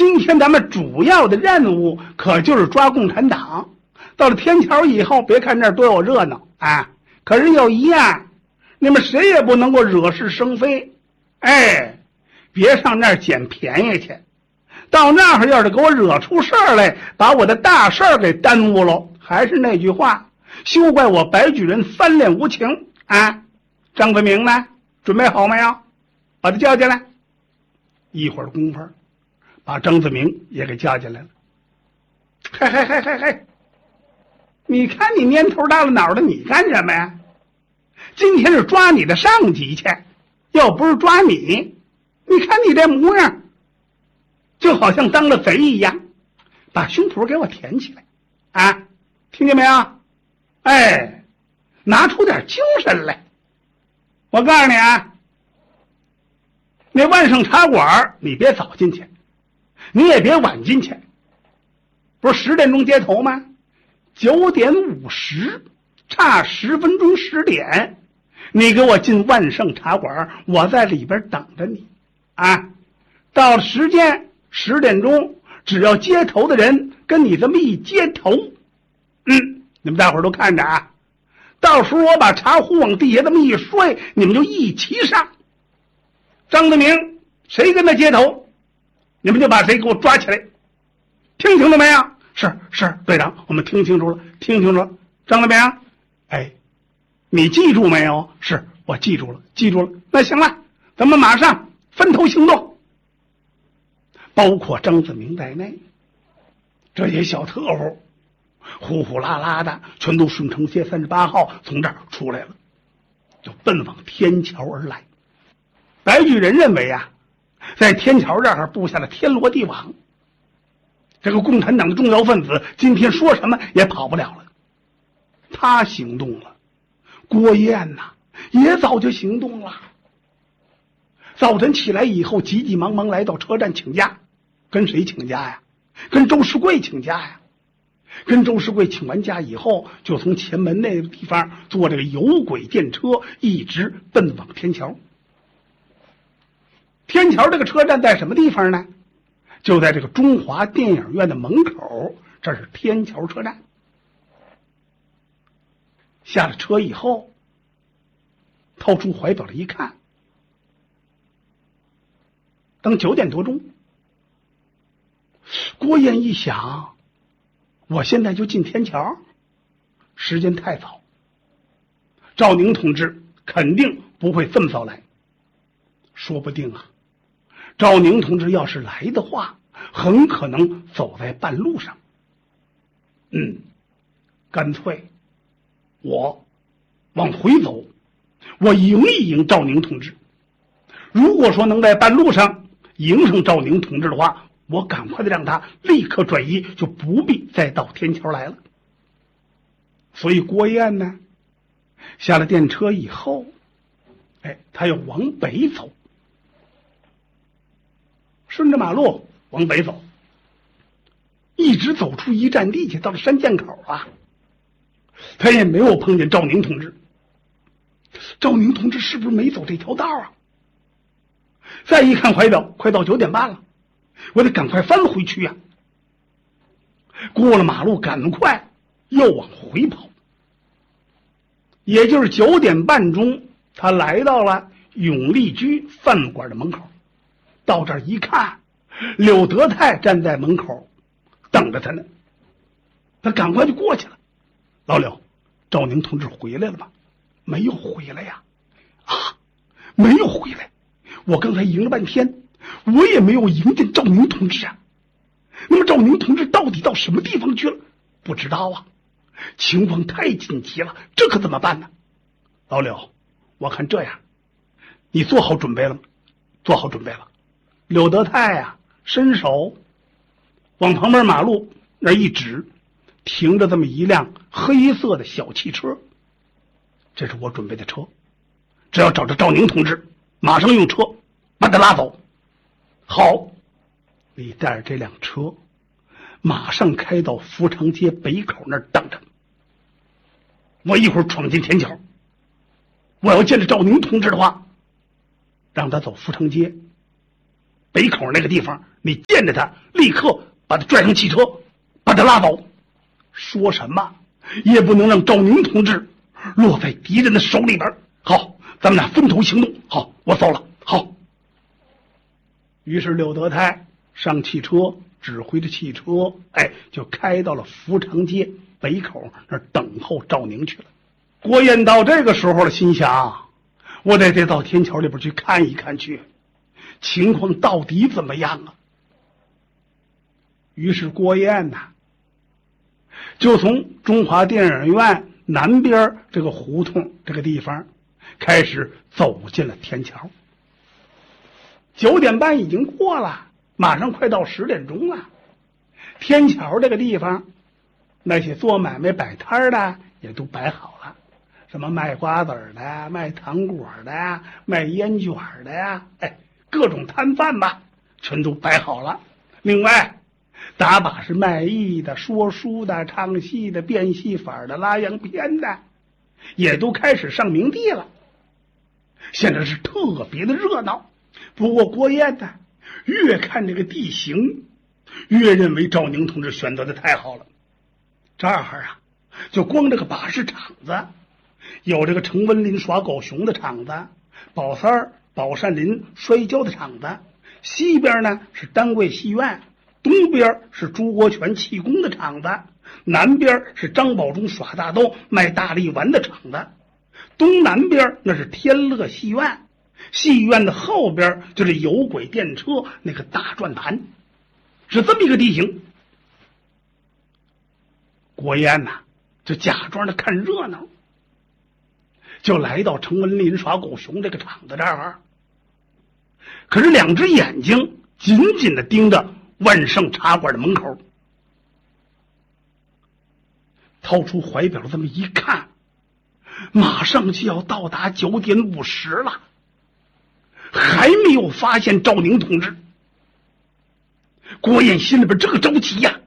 今天咱们主要的任务可就是抓共产党。到了天桥以后，别看那儿多有热闹啊，可是有一样，你们谁也不能够惹是生非。哎，别上那儿捡便宜去，到那儿要是给我惹出事儿来，把我的大事儿给耽误了。还是那句话，休怪我白举人三恋无情啊！张子明呢，准备好没有？把他叫进来。一会儿功夫，把张子明也给叫进来了。嘿，你看你蔫头大了脑的，你干什么呀？今天是抓你的上级去，要不是抓你，你看你这模样，就好像当了贼一样。把胸脯给我填起来啊，听见没有？哎，拿出点精神来。我告诉你啊，那万盛茶馆你别早进去，你也别晚进去。不是10点钟接头吗？9点50，差10分钟10点，你给我进万盛茶馆，我在里边等着你啊。到了时间10点钟，只要接头的人跟你这么一接头，你们大伙儿都看着啊。到时候我把茶壶往地下这么一摔，你们就一齐上。张德明谁跟他接头，你们就把谁给我抓起来。听清楚没有？是队长，我们听清楚了。张德明，哎，你记住没有？是，我记住了。那行了，咱们马上分头行动。包括张子明在内，这些小特务呼呼啦啦的全都顺城街38号从这儿出来了，就奔往天桥而来。白举人认为啊，在天桥这儿布下了天罗地网，这个共产党的重要分子今天说什么也跑不了了。他行动了，郭燕呐也早就行动了。早晨起来以后，急急忙忙来到车站请假。跟谁请假呀？跟周世贵请假呀。跟周世贵请完假以后，就从前门那个地方坐这个有轨电车，一直奔往天桥。天桥这个车站在什么地方呢？就在这个中华电影院的门口，这是天桥车站。下了车以后，掏出怀表来一看，等9点多钟。郭燕一想，我现在就进天桥，时间太早，赵宁同志肯定不会这么早来。说不定啊，赵宁同志要是来的话，很可能走在半路上。干脆我往回走，我迎一迎赵宁同志。如果说能在半路上迎上赵宁同志的话，我赶快的让他立刻转移，就不必再到天桥来了。所以郭燕呢，下了电车以后，他要往北走，顺着马路往北走，一直走出一站地去，到了山涧口啊，他也没有碰见赵宁同志。赵宁同志是不是没走这条道啊？再一看怀表，快到9点半了，我得赶快翻回去呀。过了马路，赶快又往回跑。也就是9点半钟，他来到了永利居饭馆的门口。到这儿一看，柳德泰站在门口等着他呢，他赶快就过去了。老柳，赵宁同志回来了吗？没有回来呀。没有回来，我刚才迎了半天，我也没有迎见赵宁同志啊。那么赵宁同志到底到什么地方去了？不知道啊，情况太紧急了，这可怎么办呢？老柳，我看这样，你做好准备了吗？做好准备了。柳德泰啊，伸手往旁边马路那一指，停着这么一辆黑色的小汽车，这是我准备的车，只要找着赵宁同志，马上用车把他拉走。好，你带着这辆车马上开到福长街北口那儿等着，我一会儿闯进天桥，我要见着赵宁同志的话，让他走福长街， 北口那个地方，你见着他，立刻把他拽上汽车，把他拉走。说什么也不能让赵宁同志落在敌人的手里边。好，咱们俩分头行动。好，我走了。好。于是柳德泰上汽车，指挥着汽车，就开到了福长街北口那儿等候赵宁去了。郭燕到这个时候了，心想，我得到天桥里边去看一看去，情况到底怎么样啊？于是郭燕就从中华电影院南边这个胡同这个地方开始走进了天桥。9点半已经过了，马上快到10点钟了。天桥这个地方，那些做买卖摆摊的也都摆好了，什么卖瓜子的、卖糖果的、卖烟卷的呀，各种摊贩吧，全都摆好了。另外打把是卖艺的、说书的、唱戏的、变戏法的、拉洋片的，也都开始上明地了。现在是特别的热闹。不过郭燕越看这个地形，越认为赵宁同志选择的太好了。这儿就光这个把式场子，有这个程文林耍狗熊的场子，宝三儿、宝善林摔跤的场子，西边呢是丹桂戏院，东边是朱国权气功的场子，南边是张宝忠耍大刀卖大力丸的场子，东南边那是天乐戏院，戏院的后边就是有轨电车那个大转盘，是这么一个地形。郭燕就假装的看热闹，就来到程文林耍狗熊这个场子这儿，可是2只眼睛紧紧的盯着万盛茶馆的门口，掏出怀表这么一看，马上就要到达9点50了，还没有发现赵宁同志。郭燕心里边这个着急呀，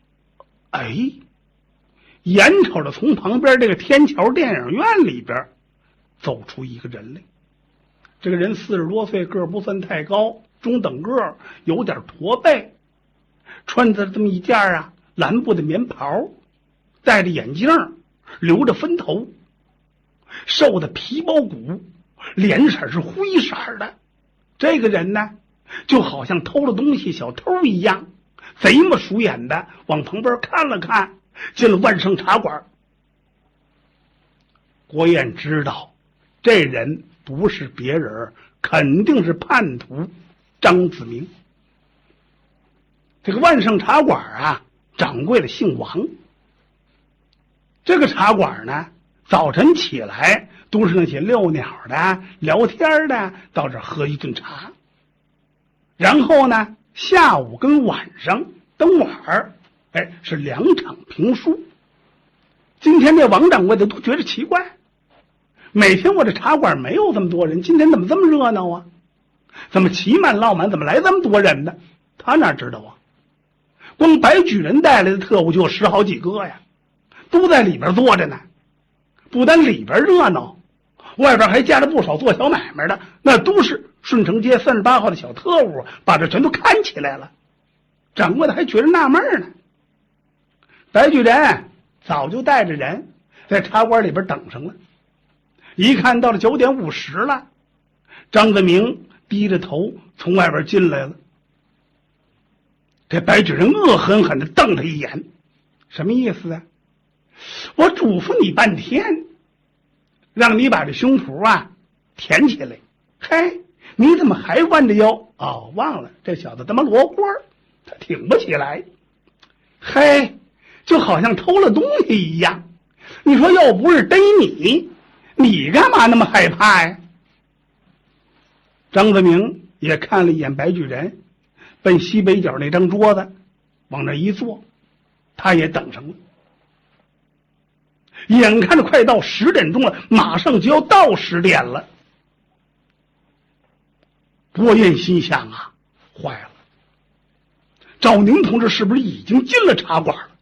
眼瞅着从旁边这个天桥电影院里边走出一个人来。这个人40多岁，个儿不算太高，中等个儿，有点驼背，穿着这么一件蓝布的棉袍，戴着眼镜，留着分头，瘦的皮包骨，脸色是灰色的。这个人就好像偷了东西小偷一样，贼么鼠眼的往旁边看了看，进了万盛茶馆。郭燕知道这人不是别人，肯定是叛徒张子明。这个万盛茶馆掌柜的姓王。这个茶馆早晨起来都是那些遛鸟的、聊天的到这喝一顿茶，然后下午跟晚上灯晚是2场评书。今天这王掌柜的都觉得奇怪，每天我这茶馆没有这么多人，今天怎么这么热闹啊？怎么骑满落满，怎么来这么多人呢？他哪知道啊？光白举人带来的特务就有10好几个呀，都在里边坐着呢。不但里边热闹，外边还加了不少做小买卖的，那都是顺城街38号的小特务，把这全都看起来了。掌柜的还觉得纳闷呢。白举人早就带着人在茶馆里边等上了，一看到了9点50了，张子明低着头从外边进来了。这白举人恶狠狠地瞪他一眼，什么意思啊？我嘱咐你半天，让你把这胸脯填起来，你怎么还弯着腰？忘了这小子他妈罗锅，他挺不起来，就好像偷了东西一样。你说要不是逮你干嘛那么害怕呀？张子明也看了一眼白举人，奔西北角那张桌子往那一坐，他也等上了。眼看着快到10点钟了，马上就要到10点了。郭燕心想坏了，赵宁同志是不是已经进了茶馆了？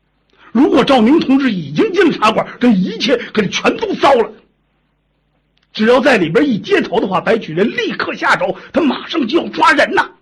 如果赵宁同志已经进了茶馆，这一切可就全都糟了。 只要在里边一接头的话，白举人立刻下手，他马上就要抓人呐。